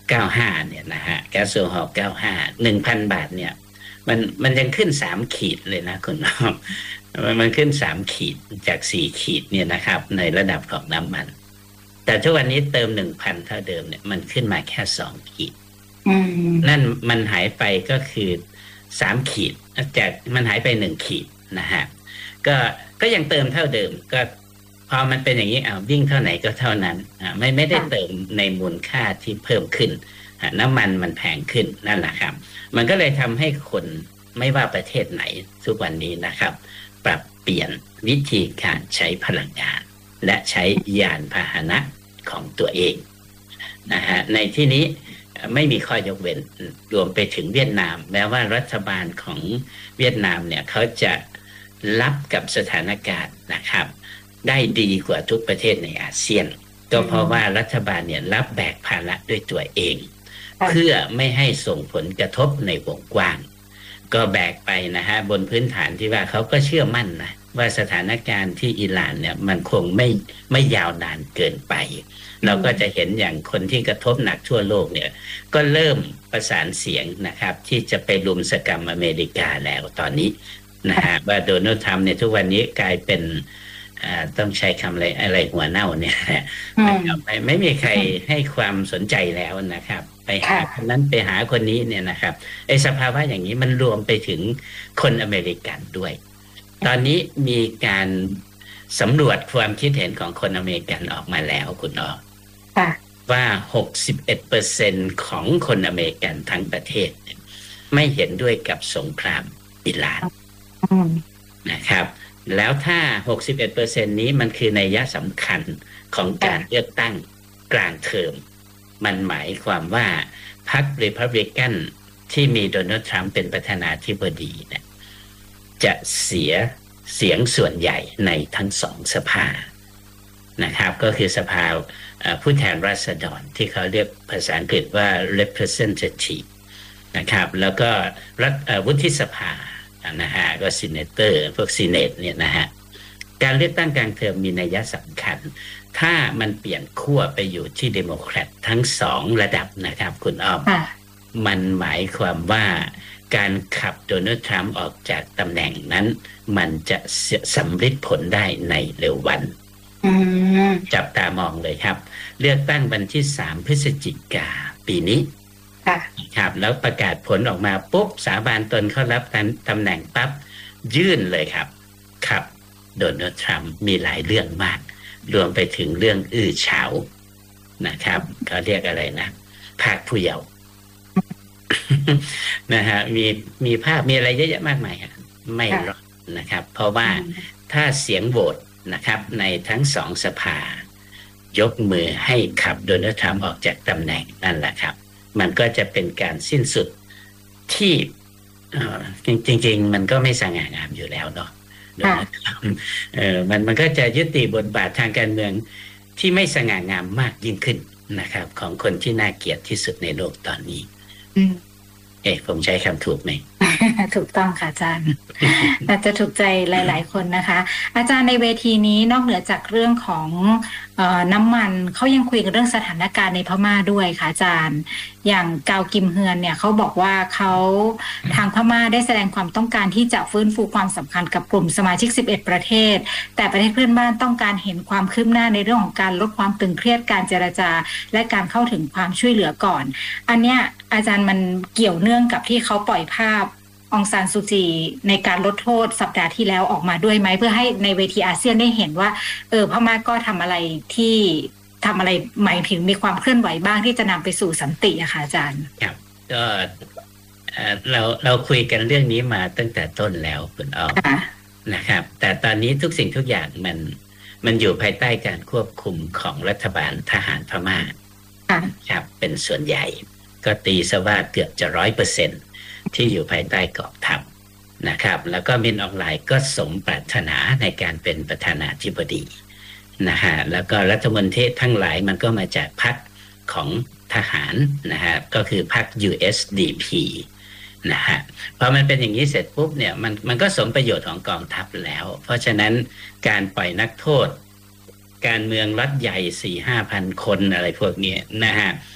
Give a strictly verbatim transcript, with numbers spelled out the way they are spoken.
เก้าห้าเนี่ยนะฮะแก๊สโซฮอล์เก้าห้าหนึ่งพันบาทเนี่ยมันมันยังขึ้นสามขีดเลยนะคุณน้องมันมันขึ้นสามขีดจากสี่ขีดเนี่ยนะครับในระดับของน้ำมันแต่ทุกวันนี้เติมหนึ่งพันเท่าเดิมเนี่ยมันขึ้นมาแค่สองขีดนั่นมันหายไปก็คือสามขีดจากมันหายไปหนึ่งขีดนะฮะก็ก็ยังเติมเท่าเดิมก็พอมันเป็นอย่างนี้อ่าวิ่งเท่าไหร่ก็เท่านั้นอ่าไม่ไม่ได้เติมในมูลค่าที่เพิ่มขึ้นน้ำมันมันแพงขึ้นนั่นแหละครับมันก็เลยทำให้คนไม่ว่าประเทศไหนทุกวันนี้นะครับปรับเปลี่ยนวิธีการใช้พลังงานและใช้ยานพาหนะของตัวเองนะฮะในที่นี้ไม่มีข้อยกเว้นรวมไปถึงเวียดนามแม้ว่ารัฐบาลของเวียดนามเนี่ยเขาจะรับกับสถานการณ์นะครับได้ดีกว่าทุกประเทศในอาเซียนก็เพราะว่ารัฐบาลเนี่ยรับแบกภาระด้วยตัวเองเพื่อไม่ให้ส่งผลกระทบในวงกว้างก็แบกไปนะฮะบนพื้นฐานที่ว่าเขาก็เชื่อมั่นนะว่าสถานการณ์ที่อิหร่านเนี่ยมันคงไม่ไม่ยาวนานเกินไปเราก็จะเห็นอย่างคนที่กระทบหนักทั่วโลกเนี่ยก็เริ่มประสานเสียงนะครับที่จะไปรุมสกรรมอเมริกาแล้วตอนนี้นะฮะว่าโดนัลด์ทรัมป์เนี่ยทุกวันนี้กลายเป็นต้องใช้คำอะไรอะไรหัวเน่าเนี่ยไม่ไม่มีใครให้ความสนใจแล้วนะครับไปหาคนนั้นไปหาคนนี้เนี่ยนะครับไอ้สภาวะอย่างนี้มันรวมไปถึงคนอเมริกันด้วยตอนนี้มีการสำรวจความคิดเห็นของคนอเมริกันออกมาแล้วคุณอ๋อว่า หกสิบเอ็ดเปอร์เซ็นต์ ของคนอเมริกันทั้งประเทศไม่เห็นด้วยกับสงครามอิหร่านนะครับแล้วถ้า หกสิบเอ็ดเปอร์เซ็นต์ นี้มันคือนัยสำคัญของการเลือกตั้งกลางเทอมมันหมายความว่าพรรครีพับลิกันที่มีโดนัลด์ทรัมป์เป็นประธานาธิบดีเนี่ยจะเสียเสียงส่วนใหญ่ในทั้งสองสภานะครับก็คือสภาผู้แทนราษฎรที่เขาเรียกภาษาอังกฤษว่า representative นะครับแล้วก็รัฐวุฒิสภานะฮะก็ซีเนเตอร์พวกซีเนตเนี่ยนะฮะการเลือกตั้งกลางเทอมมีนัยสำคัญถ้ามันเปลี่ยนขั้วไปอยู่ที่เดโมแครตทั้งสองระดับนะครับคุณอ้อมมันหมายความว่าการขับโดนัลด์ทรัมป์ออกจากตำแหน่งนั้นมันจะสำฤทธิ์ผลได้ในเร็ววันจับตามองเลยครับเลือกตั้งวันที่สามพฤศจิกาปีนี้ครับแล้วประกาศผลออกมาปุ๊บสาบานตนเข้ารับตำแหน่งปั๊บยื่นเลยครับครับโดนัลด์ทรัมป์มีหลายเรื่องมากรวมไปถึงเรื่องอื้อฉาวนะครับเขาเรียกอะไรนะภาคผู้เยาว์ นะฮะมีมีภาพมีอะไรเยอะแยะมากมายครับไม่รอดนะครับเพราะว่าถ้าเสียงโหวตนะครับในทั้งสองสภายกมือให้ขับโดนัลด์ทรัมป์ออกจากตำแหน่งนั่นแหละครับมันก็จะเป็นการสิ้นสุดที่จริงๆมันก็ไม่สง่างามอยู่แล้วเนาะเออมันมันก็จะยุติบทบาททางการเมืองที่ไม่สง่างามมากยิ่งขึ้นนะครับของคนที่น่าเกลียดที่สุดในโลกตอนนี้เอ๊ะผมใช้คำถูกไหมถูกต้องค่ะอาจารย์ อาจจะถูกใจหลายๆคนนะคะอาจารย์ในเวทีนี้นอกเหนือจากเรื่องของเอ่อน้ำมันเขายังคุยกันเรื่องสถานการณ์ในพม่าด้วยค่ะอาจารย์อย่างกาวกิมเฮือนเนี่ยเขาบอกว่าเขาทางพม่าได้แสดงความต้องการที่จะฟื้นฟูความสัมพันธ์กับกลุ่มสมาชิกสิบเอ็ดประเทศแต่ประเทศเพื่อนบ้านต้องการเห็นความคืบหน้าในเรื่องของการลดความตึงเครียดการเจรจาและการเข้าถึงความช่วยเหลือก่อนอันเนี้ยอาจารย์มันเกี่ยวเนื่องกับที่เขาปล่อยภาพองซานซูจีในการลดโทษสัปดาห์ที่แล้วออกมาด้วยไหมเพื่อให้ในเวทีอาเซียนได้เห็นว่าเออพม่าก็ทำอะไรที่ทำอะไรหมายถึงมีความเคลื่อนไหวบ้างที่จะนำไปสู่สันติอะค่ะอาจารย์ครับก็เราเราคุยกันเรื่องนี้มาตั้งแต่ต้นแล้วคุณอ้อมนะครับแต่ตอนนี้ทุกสิ่งทุกอย่างมันมันอยู่ภายใต้การควบคุมของรัฐบาลทหารพม่าครับเป็นส่วนใหญ่ก็ตีซะว่าเกือบจะร้อยเปอร์เซ็นต์ที่อยู่ภายใต้กองทัพนะครับแล้วก็มินออนไลน์ก็สมปรารถนาในการเป็นประธานาธิบดีนะฮะแล้วก็รัฐมนตรีทั้งหลายมันก็มาจากพรรคของทหารนะฮะก็คือพรรค ยู เอส ดี พี นะฮะพอมันเป็นอย่างนี้เสร็จปุ๊บเนี่ยมันมันก็สมประโยชน์ของกองทัพแล้วเพราะฉะนั้นการปล่อยนักโทษการเมืองรัฐใหญ่ สี่ห้าพัน คนอะไรพวกนี้นะฮะ